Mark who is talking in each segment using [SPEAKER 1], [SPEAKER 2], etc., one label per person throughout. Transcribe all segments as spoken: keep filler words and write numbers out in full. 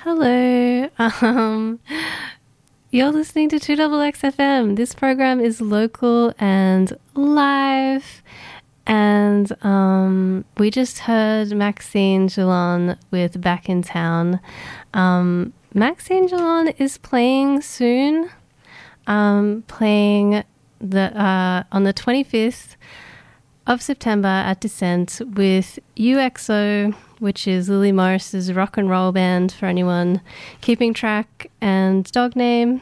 [SPEAKER 1] Hello. Um, you're listening to two X X F M. This program is local and live. And um, we just heard Maxine Gillon with Back in Town. Um, Maxine Gillon is playing soon. Um, playing the uh, on the twenty-fifth of September at Descent with U X O, which is Lily Morris's rock and roll band for anyone keeping track, and Dog Name.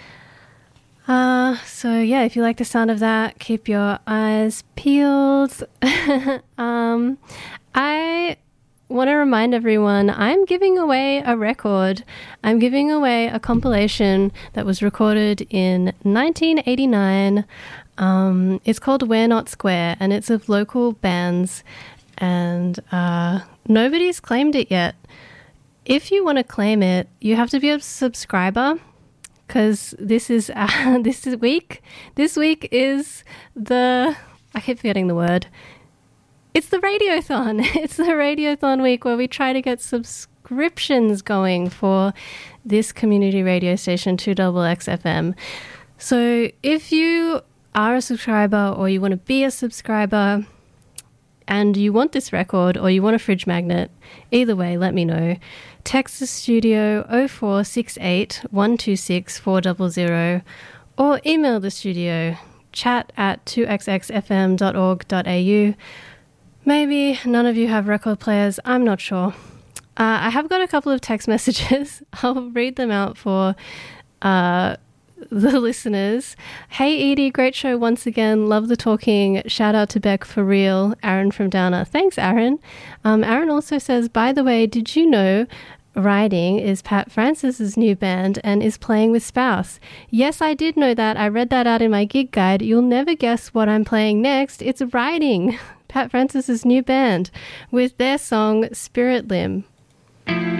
[SPEAKER 1] Uh, so yeah, if you like the sound of that, keep your eyes peeled. um, I want to remind everyone I'm giving away a record. I'm giving away a compilation that was recorded in nineteen eighty-nine. Um, it's called We're Not Square, and it's of local bands, and uh, nobody's claimed it yet. If you want to claim it, you have to be a subscriber, because this is uh, this is week. This week is the I keep forgetting the word. It's the Radiothon. It's the Radiothon week where we try to get subscriptions going for this community radio station, two X X F M. So if you are a subscriber, or you want to be a subscriber, and you want this record, or you want a fridge magnet, either way, let me know. Text the studio oh four six eight, one two six, four zero zero, or email the studio chat at two x x f m dot org dot a u. Maybe none of you have record players, I'm not sure. Uh, I have got a couple of text messages. I'll read them out for uh, the listeners. Hey Edie, great show once again. Love the talking. Shout out to Beck for real. Aaron from Downer. Thanks, Aaron. Um, Aaron also says, by the way, did you know Riding is Pat Francis's new band and is playing with Spouse? Yes, I did know that. I read that out in my gig guide. You'll never guess what I'm playing next. It's Riding, Pat Francis's new band, with their song Spirit Limb.